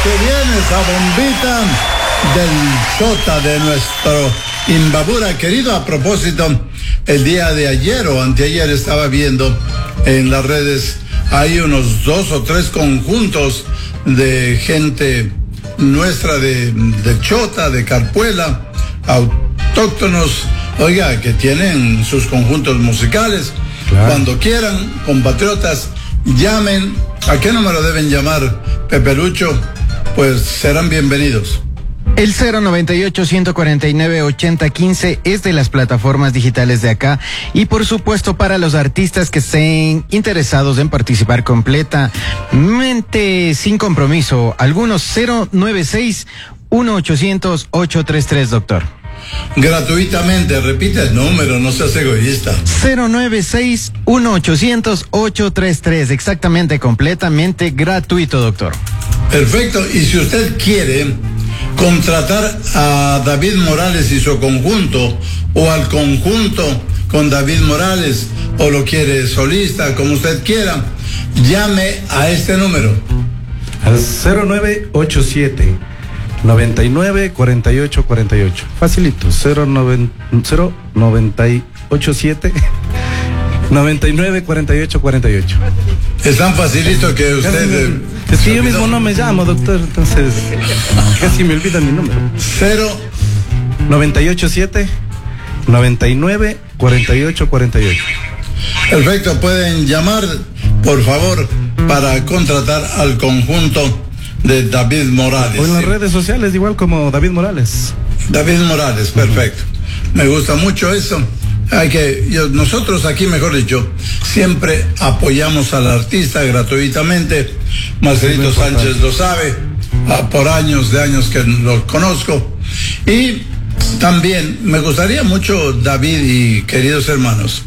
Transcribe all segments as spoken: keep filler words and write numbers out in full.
que viene esa bombita del Chota de nuestro Imbabura querido. A propósito, el día de ayer o anteayer estaba viendo en las redes, hay unos dos o tres conjuntos de gente nuestra de, de Chota, de Carpuela, autóctonos, oiga, que tienen sus conjuntos musicales. Claro. Cuando quieran, compatriotas, llamen. ¿A qué número deben llamar, Pepe Lucho? Pues serán bienvenidos. El cero noventa y ocho, ciento cuarenta y nueve, ochenta quince es de las plataformas digitales de acá, y por supuesto para los artistas que estén interesados en participar completamente sin compromiso, algunos cero noventa y seis, uno ochocientos, ochocientos treinta y tres, doctor. Gratuitamente, repite el número, no seas egoísta. cero noventa y seis, uno ochocientos, ochocientos treinta y tres, exactamente, completamente gratuito, doctor. Perfecto, y si usted quiere contratar a David Morales y su conjunto, o al conjunto con David Morales, o lo quiere solista, como usted quiera, llame a este número. Al cero nueve ocho siete, noventa y nueve, cuarenta y ocho, cuarenta y ocho. Facilito, cero nueve ocho siete, noventa y nueve, cuarenta y ocho, cuarenta y ocho. Es tan facilito que usted... Es que yo mismo no me llamo, doctor, entonces casi me olvida mi número. Cero noventa y ocho siete, noventa y nueve, cuarenta y ocho, cuarenta y ocho. Perfecto, pueden llamar, por favor, para contratar al conjunto de David Morales. O en las redes sociales, igual como David Morales. David Morales, perfecto. Uh-huh. Me gusta mucho eso. Hay que, yo, nosotros aquí, mejor dicho, siempre apoyamos al artista gratuitamente. Marcelito Sánchez lo sabe, ah, por años de años que lo conozco. Y también me gustaría mucho, David y queridos hermanos,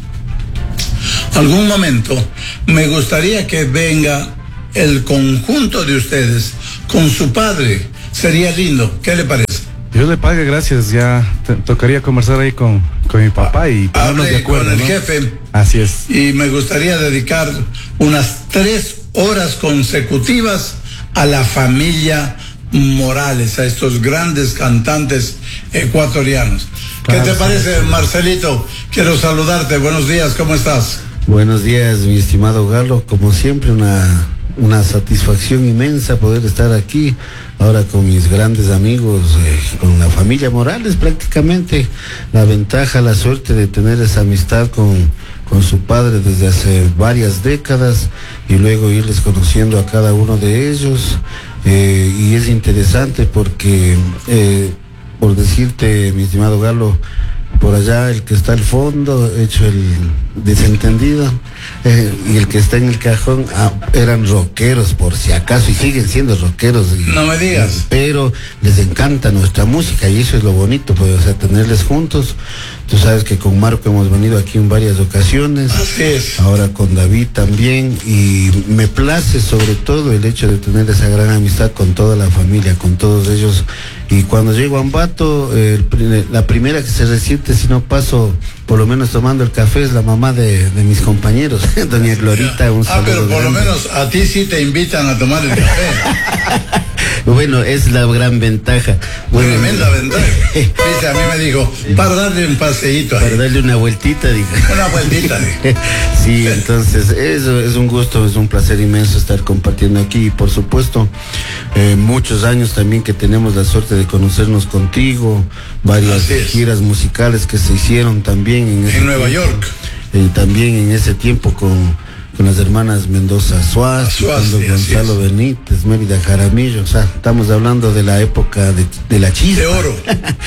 algún momento me gustaría que venga el conjunto de ustedes con su padre. Sería lindo. ¿Qué le parece? Dios le pague, gracias. Ya te, tocaría conversar ahí con, con mi papá y ponernos de acuerdo, con el ¿no? jefe. Así es. Y me gustaría dedicar unas tres horas consecutivas a la familia Morales, a estos grandes cantantes ecuatorianos. Claro, ¿qué te parece, sí, Marcelito? Quiero saludarte. Buenos días, ¿cómo estás? Buenos días, mi estimado Galo. Como siempre, una... una satisfacción inmensa poder estar aquí ahora con mis grandes amigos, eh, con la familia Morales prácticamente. La ventaja, la suerte de tener esa amistad con, con su padre desde hace varias décadas y luego irles conociendo a cada uno de ellos. Eh, y es interesante porque, eh, por decirte, mi estimado Galo, por allá el que está al fondo, hecho el desentendido, eh, y el que está en el cajón, ah, eran rockeros por si acaso, y siguen siendo rockeros. Y, no me digas. Pero les encanta nuestra música y eso es lo bonito, pues, o sea, tenerles juntos. Tú sabes que con Marco hemos venido aquí en varias ocasiones. Así es. Ahora con David también, y me place sobre todo el hecho de tener esa gran amistad con toda la familia, con todos ellos. Y cuando llego a Ambato, eh, la primera que se resiente si no paso por lo menos tomando el café es la mamá de, de mis compañeros, doña Glorita. Un ah, pero por grande. Lo menos a ti sí te invitan a tomar el café. Bueno, es la gran ventaja. Bueno, tremenda ventaja. Dice, a mí me dijo, para darle un paseíto ahí. Para darle una vueltita, dijo. Una vueltita, dijo. Sí, entonces, eso es un gusto, es un placer inmenso estar compartiendo aquí. Y por supuesto, eh, muchos años también que tenemos la suerte de conocernos contigo, varias giras musicales que se hicieron también en, ese en Nueva tiempo, York. Eh, también en ese tiempo con... con las hermanas Mendoza Suárez, Suárez, Gonzalo Benítez, Mérida Jaramillo. O sea, estamos hablando de la época de, de la chispa. De oro.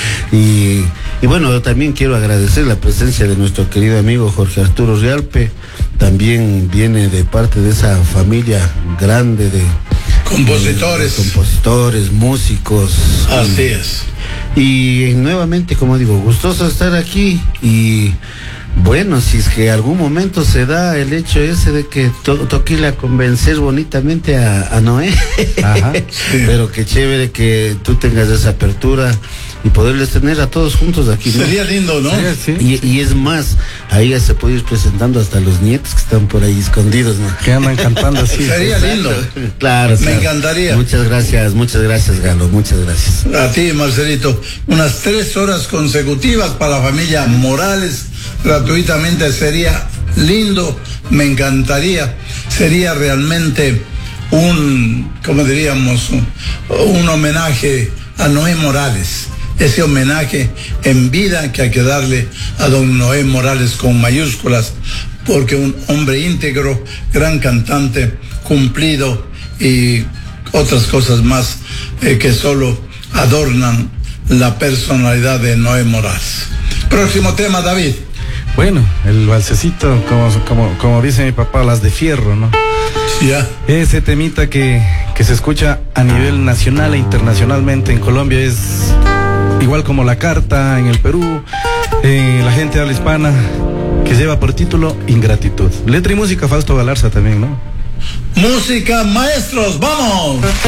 y, y bueno, yo también quiero agradecer la presencia de nuestro querido amigo Jorge Arturo Rialpe. También viene de parte de esa familia grande de compositores, de, de compositores, músicos. Así es. Y, y nuevamente, como digo, gustoso estar aquí. Y bueno, si es que algún momento se da el hecho ese de que to toque ir a convencer bonitamente a, a Noé. Ajá, sí. Pero qué chévere que tú tengas esa apertura y poderles tener a todos juntos aquí, ¿no? Sería lindo, ¿no? Sí, sí. Y, y es más, ahí ya se puede ir presentando hasta los nietos que están por ahí escondidos, ¿no? Que andan cantando así. Sería lindo. Claro, Me claro. encantaría. Muchas gracias, muchas gracias, Galo, muchas gracias. A ti, Marcelito, unas tres horas consecutivas para la familia Morales, gratuitamente, sería lindo, me encantaría. Sería realmente un, ¿cómo diríamos? Un, un homenaje a Noé Morales. Ese homenaje en vida que hay que darle a don Noé Morales con mayúsculas, porque un hombre íntegro, gran cantante, cumplido y otras cosas más eh, que solo adornan la personalidad de Noé Morales. Próximo tema, David. Bueno, el balsecito, como, como, como dice mi papá, las de fierro, ¿no? Ya. Ese temita que, que se escucha a nivel nacional e internacionalmente en Colombia es igual como La Carta en el Perú, eh, la gente habla hispana, que lleva por título Ingratitud. Letra y música, Fausto Galarza también, ¿no? Música, maestros, vamos.